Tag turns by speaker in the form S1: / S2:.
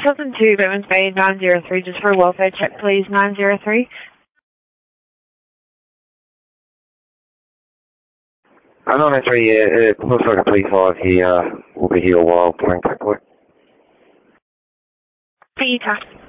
S1: Hilton 2, Batman's Bay 903, just for a welfare check, please, 903.
S2: 903, yeah, it looks like a P5 here. We'll be here a while, playing quickly.
S1: Peter.